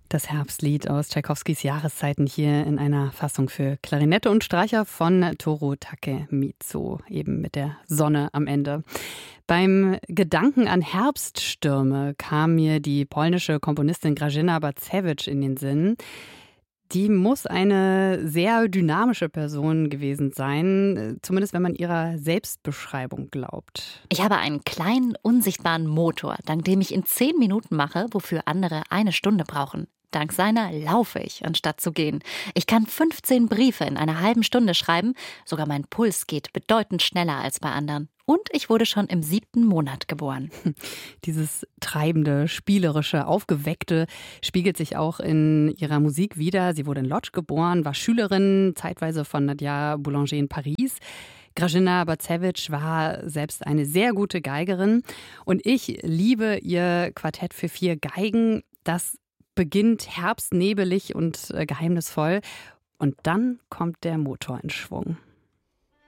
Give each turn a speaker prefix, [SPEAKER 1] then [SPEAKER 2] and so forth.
[SPEAKER 1] Das Herbstlied aus Tschaikowskis Jahreszeiten hier in einer Fassung für Klarinette und Streicher von Toru Takemitsu, eben mit der Sonne am Ende. Beim Gedanken an Herbststürme kam mir die polnische Komponistin Grażyna Bacewicz in den Sinn. Die muss eine sehr dynamische Person gewesen sein, zumindest wenn man ihrer Selbstbeschreibung glaubt.
[SPEAKER 2] Ich habe einen kleinen, unsichtbaren Motor, dank dem ich in 10 Minuten mache, wofür andere 1 Stunde brauchen. Dank seiner laufe ich, anstatt zu gehen. Ich kann 15 Briefe in einer halben Stunde schreiben. Sogar mein Puls geht bedeutend schneller als bei anderen. Und ich wurde schon im 7. Monat geboren.
[SPEAKER 1] Dieses treibende, spielerische, aufgeweckte spiegelt sich auch in ihrer Musik wider. Sie wurde in Lodz geboren, war Schülerin zeitweise von Nadia Boulanger in Paris. Grażyna Bacewicz war selbst eine sehr gute Geigerin. Und ich liebe ihr Quartett für 4 Geigen. Das beginnt herbstnebelig und geheimnisvoll. Und dann kommt der Motor in Schwung.